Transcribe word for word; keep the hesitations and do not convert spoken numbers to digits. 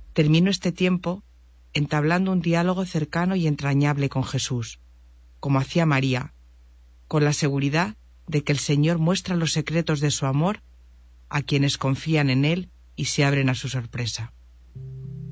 Termino este tiempo entablando un diálogo cercano y entrañable con Jesús, como hacía María, con la seguridad de que el Señor muestra los secretos de su amor a quienes confían en Él y se abren a su sorpresa.